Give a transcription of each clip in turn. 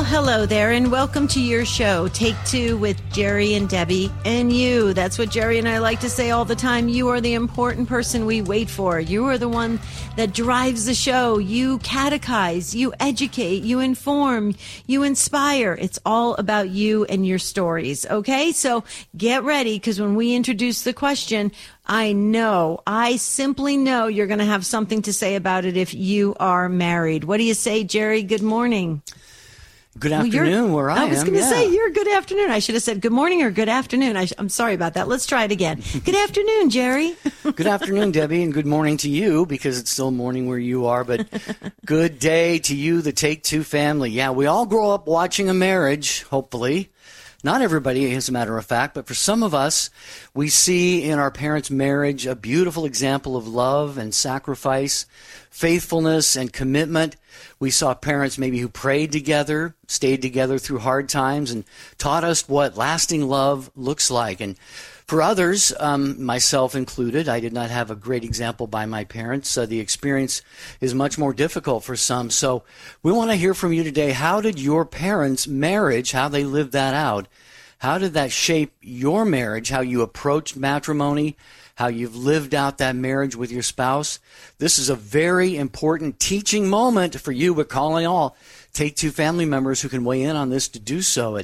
hello there, and welcome to your show, Take Two with Jerry and Debbie and you. That's what Jerry and I like to say all the time. You are the important person we wait for. You are the one that drives the show. You catechize, you educate, you inform, you inspire. It's all about you and your stories, okay? So get ready, because when we introduce the question, I simply know you're going to have something to say about it if you are married. What do you say, Jerry? Good morning. Good afternoon, where I am. I was going to say, you're good afternoon. I should have said good morning or good afternoon. I'm sorry about that. Let's try it again. Good afternoon, Jerry. Good afternoon, Debbie, and good morning to you, because it's still morning where you are. But good day to you, the Take Two family. Yeah, we all grow up watching a marriage, hopefully. Not everybody, as a matter of fact, but for some of us, we see in our parents' marriage a beautiful example of love and sacrifice, faithfulness and commitment. We saw parents maybe who prayed together, stayed together through hard times, and taught us what lasting love looks like. And for others, myself included, I did not have a great example by my parents. The experience is much more difficult for some. So we want to hear from you today. How did your parents' marriage, how they lived that out? How did that shape your marriage, how you approached matrimony, how you've lived out that marriage with your spouse? This is a very important teaching moment for you. We're calling all Take Two family members who can weigh in on this to do so at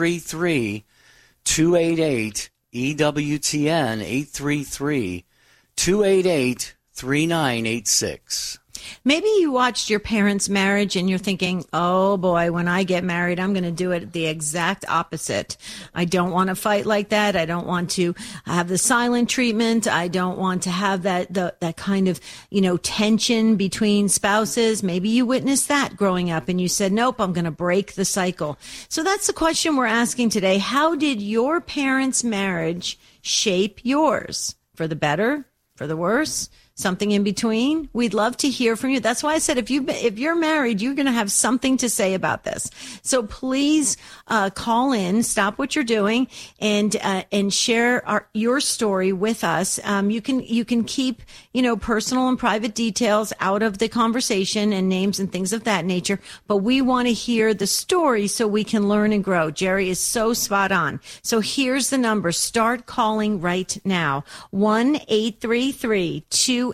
833-288 EWTN, 833-288-3986. Maybe you watched your parents' marriage and you're thinking, oh boy, when I get married, I'm going to do it the exact opposite. I don't want to fight like that. I don't want to have the silent treatment. I don't want to have that kind of, tension between spouses. Maybe you witnessed that growing up and you said, nope, I'm going to break the cycle. So that's the question we're asking today. How did your parents' marriage shape yours? For the better? For the worse? Something in between? We'd love to hear from you. That's why I said if you're married, you're going to have something to say about this. So please call in, stop what you're doing, and share your story with us. You can keep personal and private details out of the conversation and names and things of that nature. But we want to hear the story so we can learn and grow. Jerry is so spot on. So here's the number. Start calling right now. 1-833-288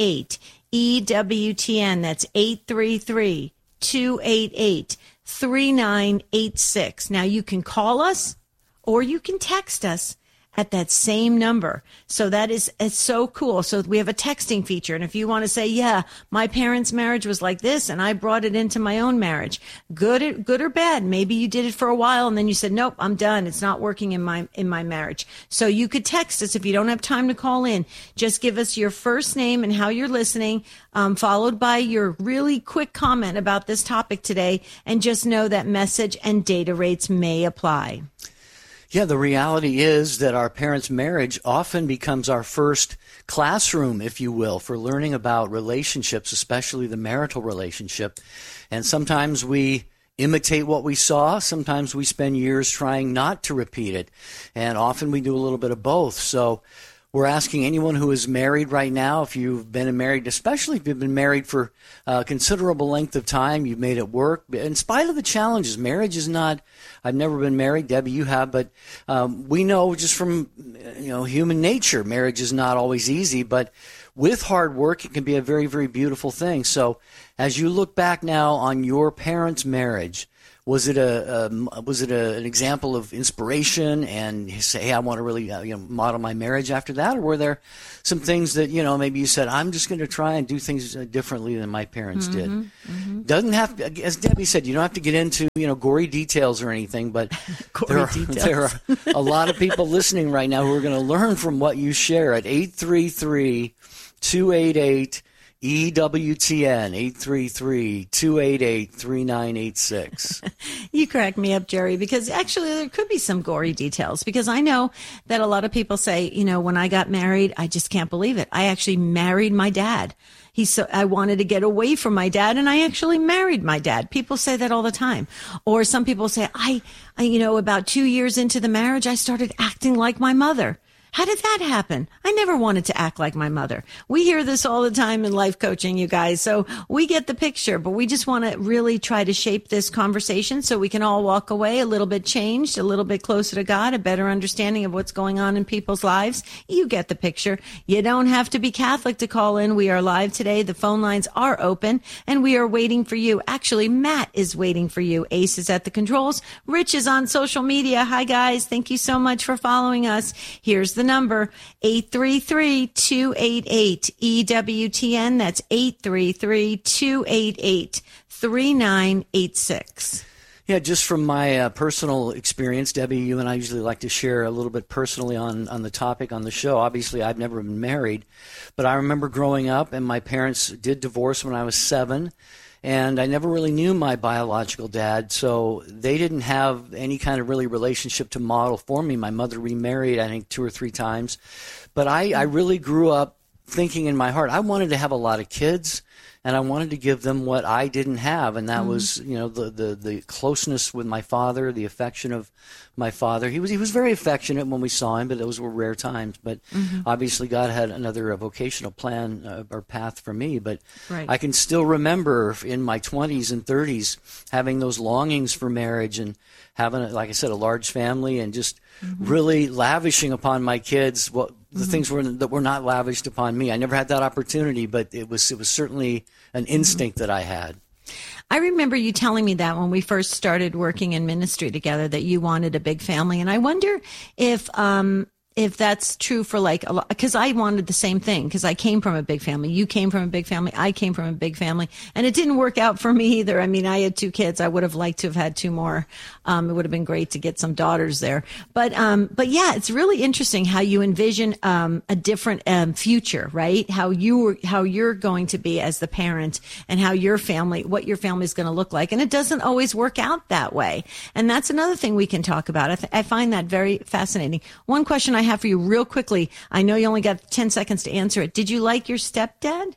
EWTN. That's 833-288-3986. Now you can call us or you can text us at that same number. So it's so cool. So we have a texting feature. And if you want to say, yeah, my parents' marriage was like this and I brought it into my own marriage, good or bad. Maybe you did it for a while and then you said, nope, I'm done. It's not working in my marriage. So you could text us if you don't have time to call in. Just give us your first name and how you're listening, followed by your really quick comment about this topic today. And just know that message and data rates may apply. Yeah, the reality is that our parents' marriage often becomes our first classroom, if you will, for learning about relationships, especially the marital relationship. And sometimes we imitate what we saw. Sometimes we spend years trying not to repeat it. And often we do a little bit of both. So we're asking anyone who is married right now, if you've been married, especially if you've been married for a considerable length of time, you've made it work. In spite of the challenges, marriage is not, I've never been married, Debbie, you have, but we know just from human nature, marriage is not always easy, but with hard work, it can be a very, very beautiful thing. So as you look back now on your parents' marriage, was it an example of inspiration and you say, hey, I want to really model my marriage after that? Or were there some things that, maybe you said, I'm just going to try and do things differently than my parents did? Mm-hmm. Doesn't have to, as Debbie said, you don't have to get into, gory details or anything, but there are a lot of people listening right now who are going to learn from what you share at 833-288 EWTN, 833-288-3986. You crack me up, Jerry, because actually there could be some gory details, because I know that a lot of people say, when I got married, I just can't believe it. I actually married my dad. I wanted to get away from my dad, and I actually married my dad. People say that all the time. Or some people say, I about 2 years into the marriage, I started acting like my mother. How did that happen? I never wanted to act like my mother. We hear this all the time in life coaching, you guys. So we get the picture, but we just want to really try to shape this conversation so we can all walk away a little bit changed, a little bit closer to God, a better understanding of what's going on in people's lives. You get the picture. You don't have to be Catholic to call in. We are live today. The phone lines are open and we are waiting for you. Actually, Matt is waiting for you. Ace is at the controls. Rich is on social media. Hi, guys. Thank you so much for following us. Here's the number, 833-288-EWTN. That's 833-288-3986. Yeah, just from my personal experience, Debbie, you and I usually like to share a little bit personally on the topic on the show. Obviously, I've never been married, but I remember growing up, and my parents did divorce when I was 7. And I never really knew my biological dad, so they didn't have any kind of really relationship to model for me. My mother remarried, I think, 2 or 3 times. But I really grew up thinking in my heart, I wanted to have a lot of kids, and I wanted to give them what I didn't have, and that was, the closeness with my father, the affection of my father. He was very affectionate when we saw him, but those were rare times. But obviously God had another vocational plan or path for me. But I can still remember in my 20s and 30s having those longings for marriage and having, like I said, a large family and just really lavishing upon my kids the things that were not lavished upon me. I never had that opportunity, but it was certainly an instinct that I had. I remember you telling me that when we first started working in ministry together, that you wanted a big family. And I wonder if that's true for because I wanted the same thing, because I came from a big family. You came from a big family. I came from a big family, and it didn't work out for me either. I mean, I had 2 kids. I would have liked to have had 2 more. It would have been great to get some daughters there. But yeah, it's really interesting how you envision a different future, right? How you're going to be as the parent, and how what your family is going to look like. And it doesn't always work out that way. And that's another thing we can talk about. I find that very fascinating. One question I have for you real quickly. I know you only got 10 seconds to answer it. Did you like your stepdad?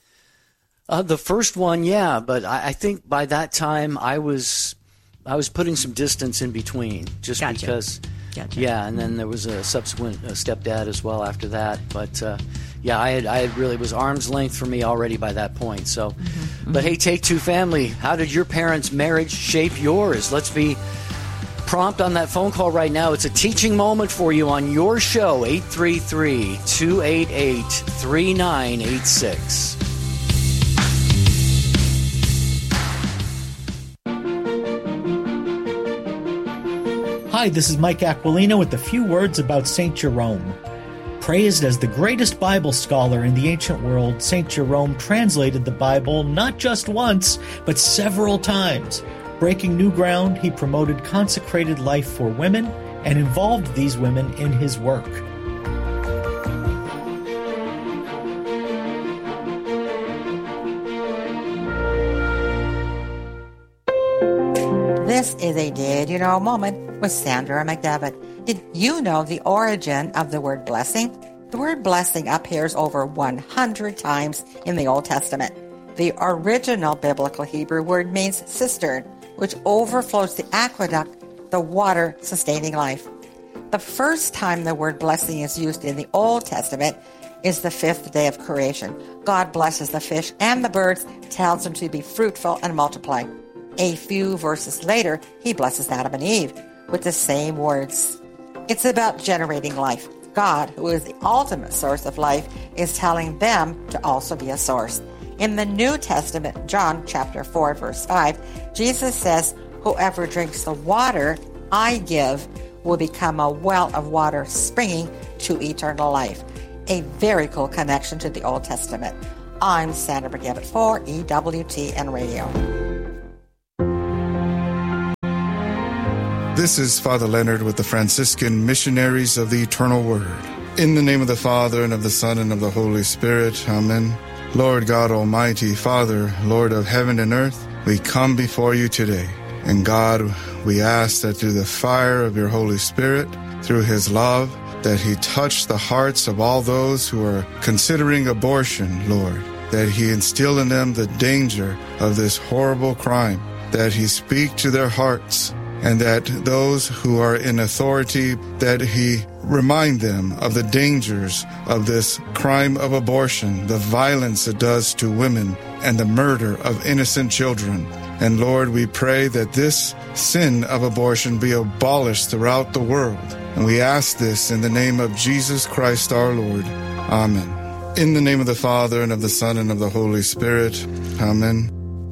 The first one, yeah, but I think by that time I was putting some distance in between, just because. Gotcha. Yeah, and then there was a subsequent stepdad as well after that. But yeah, I had really, it was arm's length for me already by that point. So, but hey, Take Two family, how did your parents' marriage shape yours? Let's be prompt on that phone call right now. It's a teaching moment for you on your show, 833-288-3986. Hi, this is Mike Aquilino with a few words about St. Jerome. Praised as the greatest Bible scholar in the ancient world, St. Jerome translated the Bible not just once, but several times. Breaking new ground, he promoted consecrated life for women and involved these women in his work. This is a Did You Know moment with Sandra McDevitt. Did you know the origin of the word blessing? The word blessing appears over 100 times in the Old Testament. The original biblical Hebrew word means cistern, which overflows the aqueduct, the water sustaining life. The first time the word blessing is used in the Old Testament is the 5th day of creation. God blesses the fish and the birds, tells them to be fruitful and multiply. A few verses later, he blesses Adam and Eve with the same words. It's about generating life. God, who is the ultimate source of life, is telling them to also be a source. In the New Testament, John chapter 4, verse 5, Jesus says, "Whoever drinks the water I give will become a well of water springing to eternal life." A very cool connection to the Old Testament. I'm Sandra McDevitt for EWTN Radio. This is Father Leonard with the Franciscan Missionaries of the Eternal Word. In the name of the Father, and of the Son, and of the Holy Spirit. Amen. Lord God Almighty, Father, Lord of heaven and earth, we come before you today. And God, we ask that through the fire of your Holy Spirit, through his love, that he touch the hearts of all those who are considering abortion, Lord, that he instill in them the danger of this horrible crime, that he speak to their hearts, and that those who are in authority, that he remind them of the dangers of this crime of abortion, the violence it does to women, and the murder of innocent children. And Lord, we pray that this sin of abortion be abolished throughout the world. And we ask this in the name of Jesus Christ our Lord. Amen. In the name of the Father, and of the Son, and of the Holy Spirit. Amen.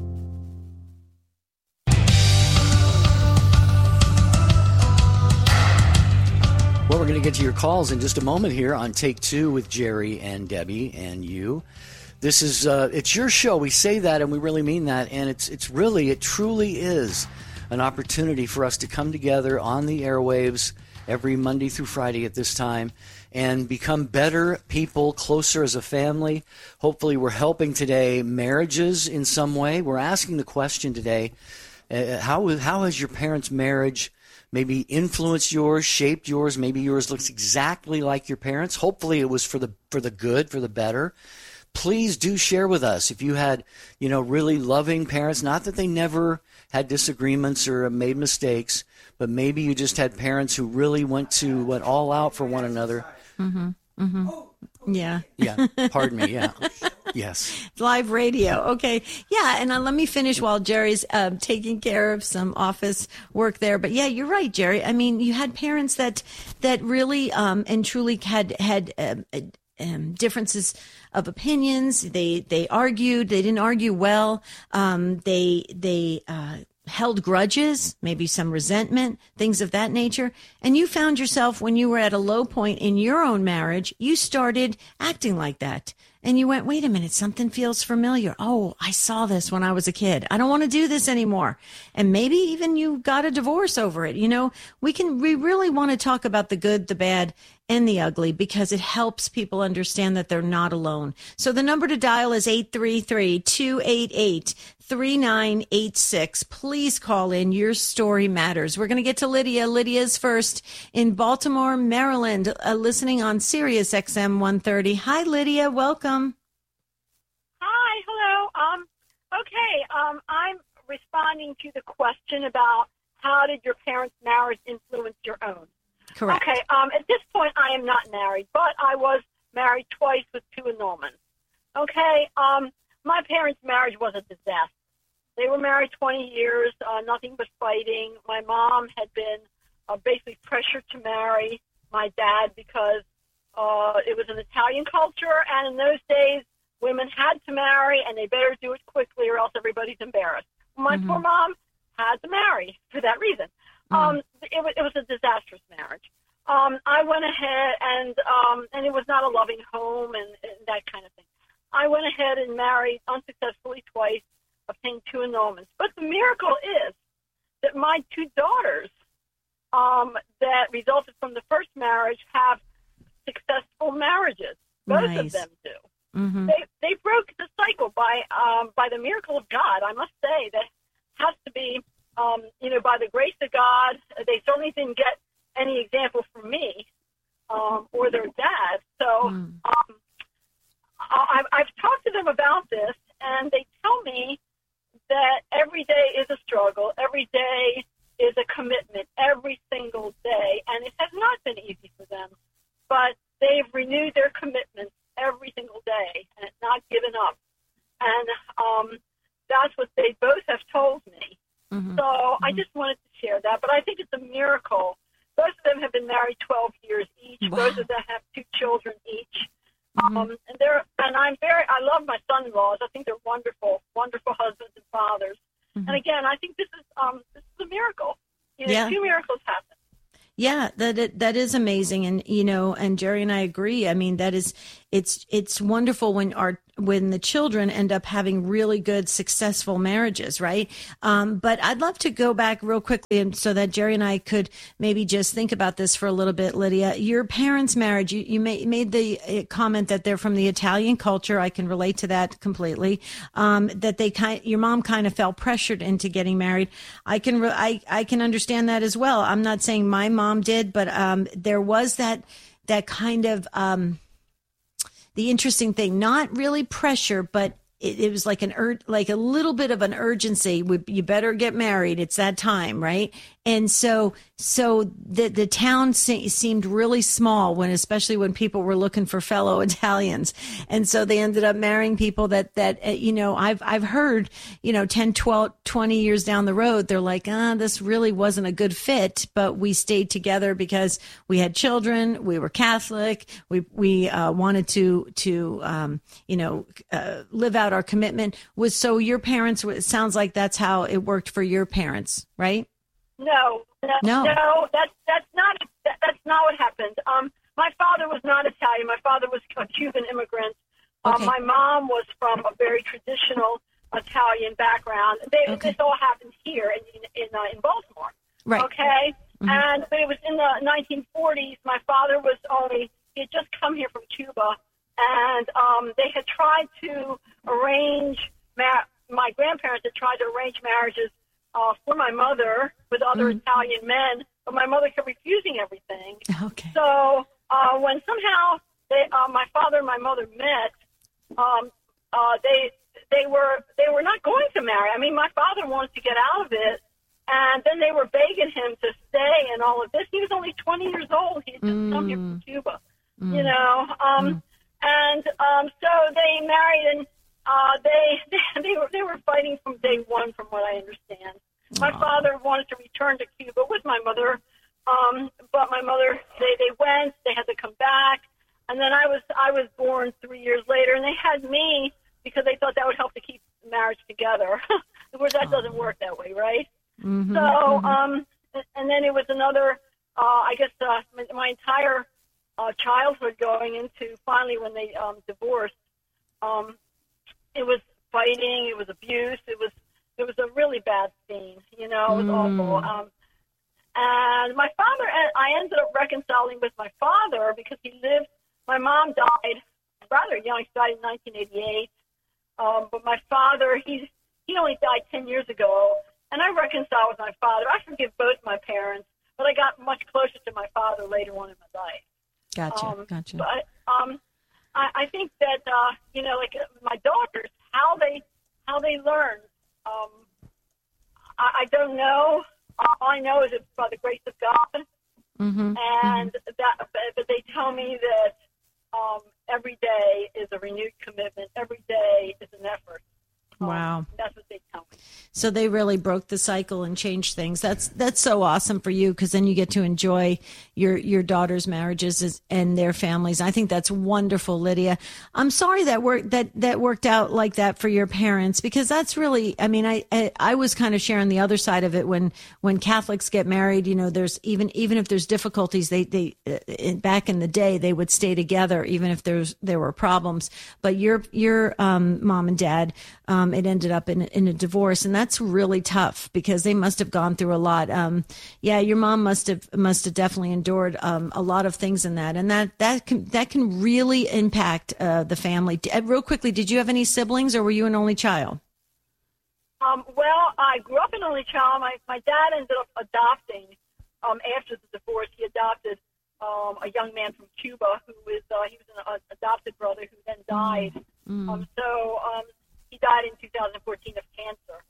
Well, we're going to get to your calls in just a moment here on Take Two with Jerry and Debbie and you. This is it's your show. We say that and we really mean that, and it truly is an opportunity for us to come together on the airwaves every Monday through Friday at this time and become better people, closer as a family. Hopefully we're helping today marriages in some way. We're asking the question today, how has your parents' marriage maybe influenced yours, shaped yours? Maybe yours looks exactly like your parents. Hopefully it was for the good, for the better. Please do share with us if you had, really loving parents, not that they never had disagreements or made mistakes, but maybe you just had parents who really went all out for one another. Mm-hmm. Mm-hmm. Yeah. Yeah. Pardon me. Yeah. Yes. Live radio. Okay. Yeah. And let me finish while Jerry's taking care of some office work there. But yeah, you're right, Jerry. I mean, you had parents that really and truly had differences of opinions. They argued. They didn't argue well. They held grudges, maybe some resentment, things of that nature. And you found yourself, when you were at a low point in your own marriage, you started acting like that. And you went, wait a minute, something feels familiar. Oh, I saw this when I was a kid. I don't want to do this anymore. And maybe even you got a divorce over it. We really want to talk about the good, the bad, and the ugly, because it helps people understand that they're not alone. So the number to dial is 833-288-3986. Please call in. Your story matters. We're going to get to Lydia. Lydia's first in Baltimore, Maryland, listening on Sirius XM 130. Hi, Lydia. Welcome. Hi. Hello. I'm responding to the question about how did your parents' marriage influence your own? Correct. Okay. At this point, I am not married, but I was married twice with two annulments. Okay. My parents' marriage was a disaster. They were married 20 years, nothing but fighting. My mom had been basically pressured to marry my dad because it was an Italian culture, and in those days, women had to marry, and they better do it quickly or else everybody's embarrassed. My poor mom had to marry for that reason. It was a disastrous marriage. I went ahead and it was not a loving home and that kind of thing. I went ahead and married unsuccessfully twice, obtained two annulments. But the miracle is that my two daughters that resulted from the first marriage have successful marriages. Both of them do. Mm-hmm. They broke the cycle by the miracle of God. I must say that has to be by the grace of God. They certainly didn't get any example from me or their dad. So I've talked to them about this, and they tell me that every day is a struggle. Every day is a commitment, every single day. And it has not been easy for them, but they've renewed their commitments every single day and not given up. And that's what they both have told me. Mm-hmm. So I just wanted to share that. But I think it's a miracle. Both of them have been married 12 years each. Wow. Both of them have two children each. Mm-hmm. I love my son-in-laws. I think they're wonderful, wonderful husbands and fathers. Mm-hmm. And again, I think this is a miracle. Two miracles happen. Yeah, that is amazing. And, and Jerry and I agree. I mean, it's wonderful when the children end up having really good, successful marriages, right? But I'd love to go back real quickly and so that Jerry and I could maybe just think about this for a little bit, Lydia. Your parents' marriage, you made the comment that they're from the Italian culture. I can relate to that completely. That your mom kind of felt pressured into getting married. I can understand that as well. I'm not saying my mom did, but there was that kind of the interesting thing, not really pressure, but it was like like a little bit of an urgency. You better get married. It's that time, right? And so the town seemed really small especially when people were looking for fellow Italians. And so they ended up marrying people that I've heard, 10, 12, 20 years down the road, they're like, this really wasn't a good fit, but we stayed together because we had children, we were Catholic, we wanted to live out our commitment. So your parents, it sounds like that's how it worked for your parents, right? No, that's not what happened. My father was not Italian. My father was a Cuban immigrant. Okay. My mom was from a very traditional Italian background. This all happened here in Baltimore. Right. Okay. Mm-hmm. But it was in the 1940s. My father he had just come here from Cuba, and they had tried to arrange. My grandparents had tried to arrange marriages for my mother with other Italian men, but my mother kept refusing everything. Okay. So when somehow my father and my mother met, they were not going to marry. I mean, my father wanted to get out of it, and then they were begging him to stay and all of this. He was only 20 years old. He had just come here from Cuba, and so they married, and they were fighting from day one, from what I understand. My father wanted to return to Cuba with my mother, but my mother, they went. They had to come back, and then I was born 3 years later, and they had me because they thought that would help to keep the marriage together. Of course, that doesn't work that way, right? Mm-hmm, so, and then it was another, I guess, my entire childhood going into finally when they divorced. It was fighting, it was abuse, it was a really bad scene, it was awful. And my father, I ended up reconciling with my father because my mom died rather young. She died in 1988. But my father, he only died 10 years ago. And I reconciled with my father. I forgive both my parents, but I got much closer to my father later on in my life. Gotcha. But I think that, like my daughters, how they learn, I don't know. All I know is it's by the grace of God, and but they tell me that every day is a renewed commitment. Every day is an effort. Wow. That's what they tell me. So they really broke the cycle and changed things. That's so awesome for you, because then you get to enjoy your daughters' marriages and their families. I think that's wonderful, Lydia. I'm sorry that worked out like that for your parents, because that's really, I mean, I was kind of sharing the other side of it when Catholics get married. There's even if there's difficulties, they back in the day they would stay together even if there were problems. But your mom and dad, it ended up in a divorce, and that's really tough because they must have gone through a lot. Your mom must have definitely endured a lot of things in that, and that can really impact the family. Real quickly, did you have any siblings, or were you an only child? Well, I grew up an only child. My dad ended up adopting after the divorce. He adopted a young man from Cuba he was an adopted brother who then died. He died in 2014 of cancer.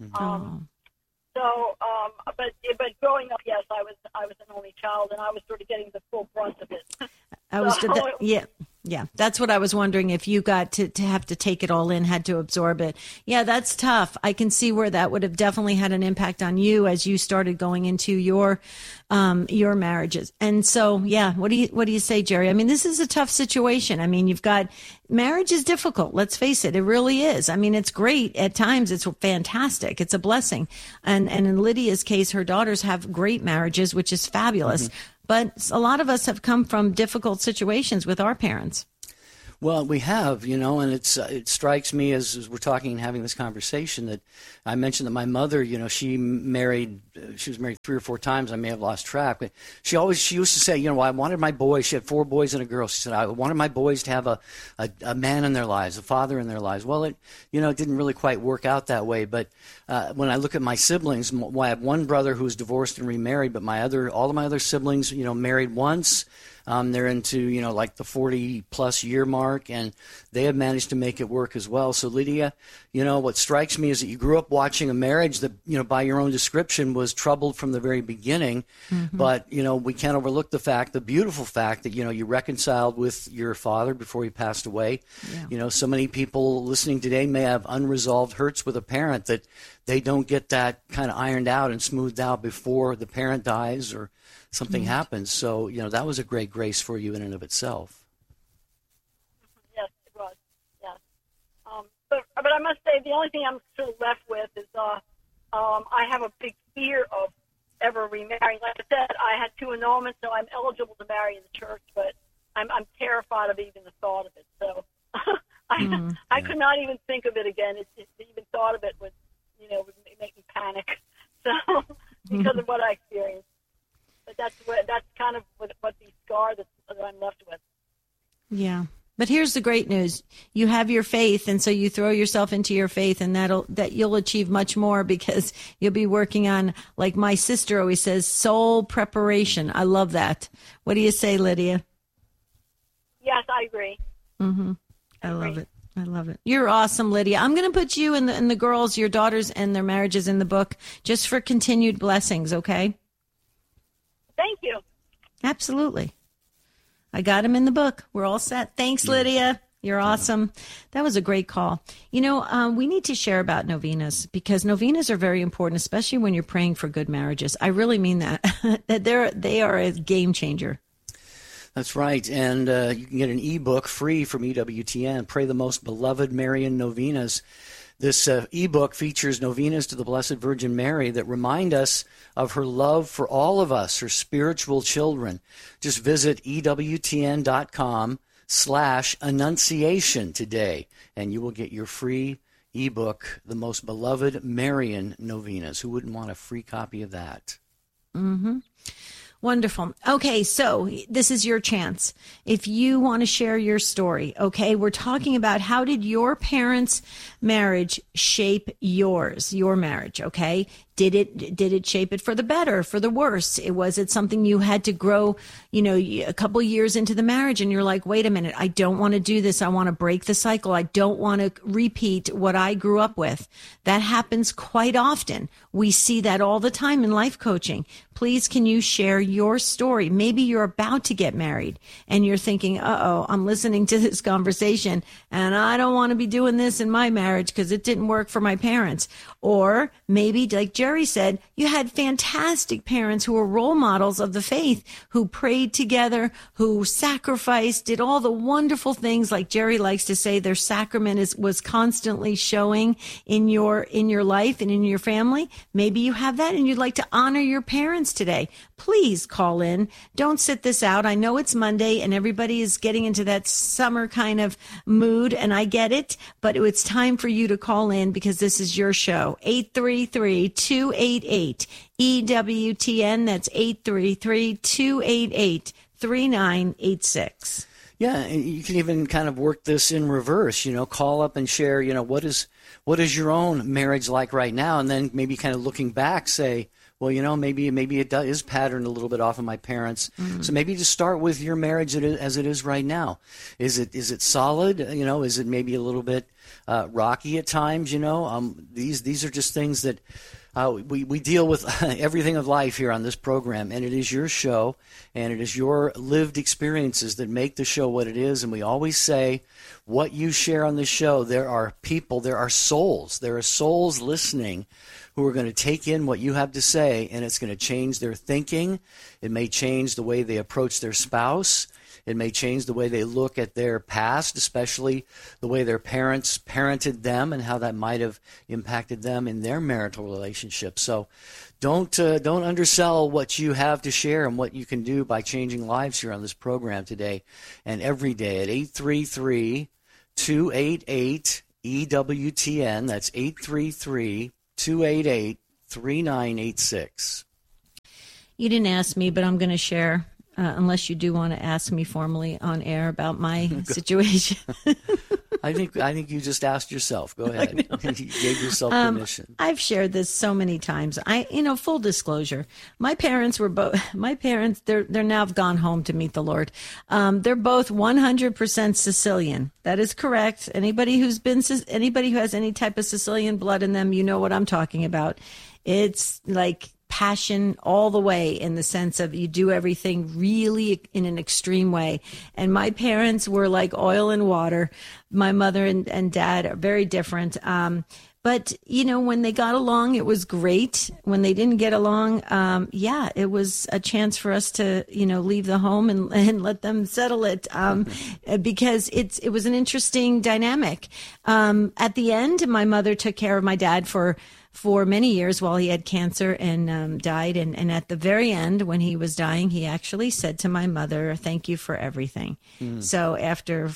But growing up, yes, I was an only child, and I was sort of getting the full brunt of it. Yeah, that's what I was wondering, if you got to have to take it all in, had to absorb it. Yeah, that's tough. I can see where that would have definitely had an impact on you as you started going into your marriages. And so, yeah, what do you say, Jerry? I mean, this is a tough situation. I mean, marriage is difficult. Let's face it. It really is. I mean, it's great at times. It's fantastic. It's a blessing. And in Lydia's case, her daughters have great marriages, which is fabulous. Mm-hmm. But a lot of us have come from difficult situations with our parents. Well, we have, and it strikes me as we're talking and having this conversation that I mentioned that my mother, she married she was married 3 or 4 times. I may have lost track. But she used to say, well, I wanted my boys. She had 4 boys and a girl. She said, I wanted my boys to have a man in their lives, a father in their lives. Well, it didn't really quite work out that way. But when I look at my siblings, I have one brother who's divorced and remarried, but all of my other siblings, married once. They're into, like the 40-plus year mark, and they have managed to make it work as well. So, Lydia, what strikes me is that you grew up watching a marriage that, by your own description, was troubled from the very beginning. Mm-hmm. But, we can't overlook the beautiful fact that, you reconciled with your father before he passed away. Yeah. So many people listening today may have unresolved hurts with a parent that they don't get that kind of ironed out and smoothed out before the parent dies or something happens. So, that was a great grace for you in and of itself. Yes, it was. Yes. But I must say, the only thing I'm sort of left with is I have a big fear of ever remarrying. Like I said, I had 2 annulments, so I'm eligible to marry in the church, but I'm terrified of even the thought of it. So I could not even think of it again. Even thought of it would make me panic. So because of what I experienced. But that's kind of what the scar that I'm left with. Yeah. But here's the great news. You have your faith, and so you throw yourself into your faith, and that you'll achieve much more because you'll be working on, like my sister always says, soul preparation. I love that. What do you say, Lydia? Yes, I agree. Mm-hmm. I love it. I love it. You're awesome, Lydia. I'm going to put you and the girls, your daughters, and their marriages in the book just for continued blessings, okay? Thank you. Absolutely. I got him in the book. We're all set. Thanks, Lydia. You're awesome. That was a great call. We need to share about novenas because novenas are very important, especially when you're praying for good marriages. I really mean that. They are a game changer. That's right. And you can get an ebook free from EWTN, Pray the Most Beloved Marian Novenas. This ebook features novenas to the Blessed Virgin Mary that remind us of her love for all of us, her spiritual children. Just visit EWTN.com/Annunciation today, and you will get your free ebook, The Most Beloved Marian Novenas. Who wouldn't want a free copy of that? Mm-hmm. Wonderful. Okay, so this is your chance. If you want to share your story, okay, we're talking about how did your parents' marriage shape your marriage, okay? Did it shape it for the better, for the worse? Was it something you had to grow, a couple years into the marriage and you're like, wait a minute, I don't want to do this. I want to break the cycle. I don't want to repeat what I grew up with. That happens quite often. We see that all the time in life coaching. Please, can you share your story? Maybe you're about to get married and you're thinking, I'm listening to this conversation and I don't want to be doing this in my marriage because it didn't work for my parents. Or maybe, like Jerry said, you had fantastic parents who were role models of the faith, who prayed together, who sacrificed, did all the wonderful things. Like Jerry likes to say, their sacrament was constantly showing in your life and in your family. Maybe you have that and you'd like to honor your parents today. Please call in. Don't sit this out. I know it's Monday and everybody is getting into that summer kind of mood, and I get it, but it's time for you to call in because this is your show. 833-288-EWTN. That's 833-288-3986. Yeah, and you can even kind of work this in reverse, call up and share, what is your own marriage like right now? And then maybe kind of looking back, say, well, maybe it is patterned a little bit off of my parents. Mm-hmm. So maybe just start with your marriage as it is right now. Is it solid? Is it maybe a little bit rocky at times? These are just things that we deal with everything of life here on this program, and it is your show, and it is your lived experiences that make the show what it is. And we always say, what you share on this show, there are souls listening who are going to take in what you have to say, and it's going to change their thinking. It may change the way they approach their spouse. It may change the way they look at their past, especially the way their parents parented them and how that might have impacted them in their marital relationship. So don't undersell what you have to share and what you can do by changing lives here on this program today and every day at 833-288-EWTN. That's 833-288-3986. 3986. You didn't ask me, but I'm going to share, unless you do want to ask me formally on air about my situation. I think you just asked yourself. Go ahead. You gave yourself permission. I've shared this so many times. Full disclosure, my parents, they're now gone home to meet the Lord. They're both 100% Sicilian. That is correct. Anybody who has any type of Sicilian blood in them, you know what I'm talking about. It's like passion all the way, in the sense of you do everything really in an extreme way. And my parents were like oil and water. My mother and dad are very different. But, when they got along, it was great. When they didn't get along, it was a chance for us to, leave the home and let them settle it, because it was an interesting dynamic. At the end, my mother took care of my dad for many years while he had cancer and died. And at the very end, when he was dying, he actually said to my mother, "Thank you for everything." So after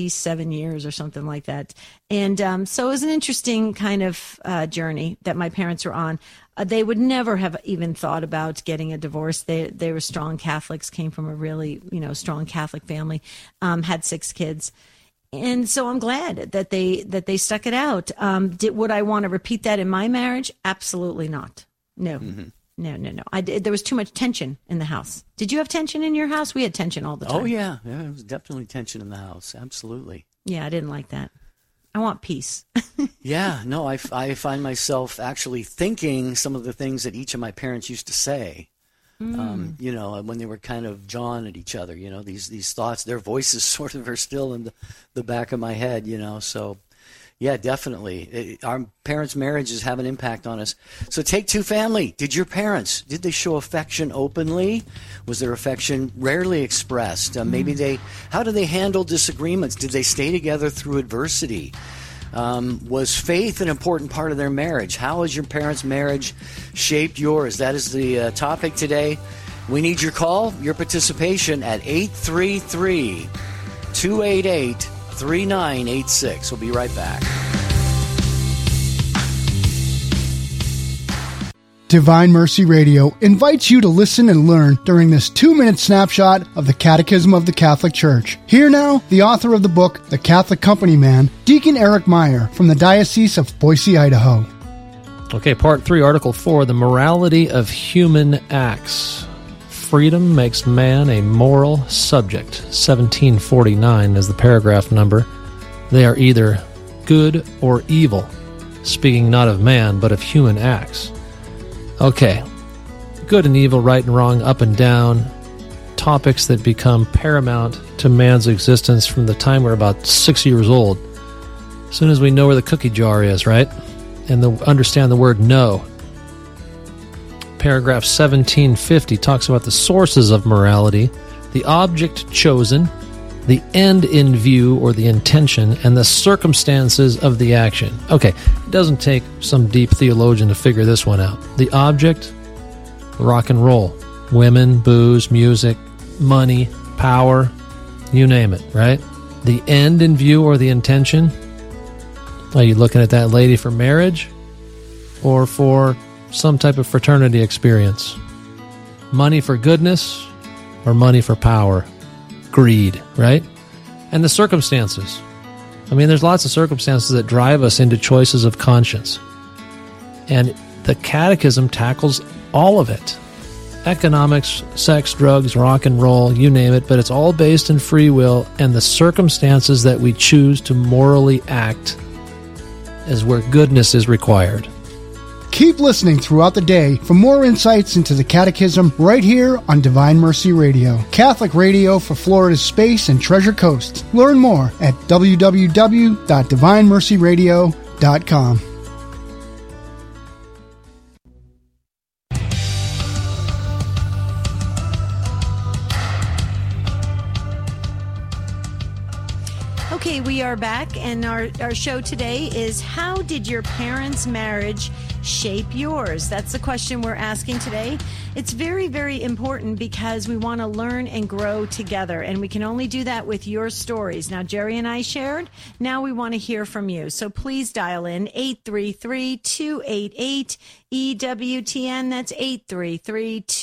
57 years or something like that. And so it was an interesting kind of journey that my parents were on. They would never have even thought about getting a divorce. They were strong Catholics, came from a really, strong Catholic family, had 6 kids. And so I'm glad that they stuck it out. Would I want to repeat that in my marriage? Absolutely not. No. Mm-hmm. No. There was too much tension in the house. Did you have tension in your house? We had tension all the time. Oh, yeah. There was definitely tension in the house. Absolutely. Yeah, I didn't like that. I want peace. Yeah, no, I find myself actually thinking some of the things that each of my parents used to say. When they were kind of jawing at each other, these thoughts, their voices sort of are still in the back of my head, so yeah, definitely. Our parents' marriages have an impact on us. So take 2 family. Did they show affection openly? Was their affection rarely expressed? How do they handle disagreements? Did they stay together through adversity? Was faith an important part of their marriage? How has your parents' marriage shaped yours? That is the topic today. We need your call, your participation at 833-288-3986. We'll be right back. Divine Mercy Radio invites you to listen and learn during this 2-minute snapshot of the Catechism of the Catholic Church. Here now, the author of the book, The Catholic Company Man, Deacon Eric Meyer from the Diocese of Boise, Idaho. Okay, Part 3, Article 4, the morality of human acts. Freedom makes man a moral subject. 1749 is the paragraph number. They are either good or evil, speaking not of man, but of human acts. Okay, good and evil, right and wrong, up and down, topics that become paramount to man's existence from the time we're about 6 years old. As soon as we know where the cookie jar is, right? And understand the word no. Paragraph 1750 talks about the sources of morality, the object chosen, the end in view or the intention, and the circumstances of the action. Okay, it doesn't take some deep theologian to figure this one out. The object, rock and roll, women, booze, music, money, power, you name it, right? The end in view or the intention, are you looking at that lady for marriage or for some type of fraternity experience? Money for goodness or money for power? Greed, right? And the circumstances. There's lots of circumstances that drive us into choices of conscience. And the Catechism tackles all of it. Economics, sex, drugs, rock and roll, you name it, but it's all based in free will, and the circumstances that we choose to morally act is where goodness is required. Keep listening throughout the day for more insights into the Catechism right here on Divine Mercy Radio, Catholic radio for Florida's Space and Treasure Coast. Learn more at www.divinemercyradio.com. Okay, we are back, and our show today is, how did your parents' marriage shape yours? That's the question we're asking today. It's very, very important because we want to learn and grow together, and we can only do that with your stories. Now, Jerry and I shared. Now we want to hear from you. So please dial in 833-288-EWTN. That's 833-288-EWTN.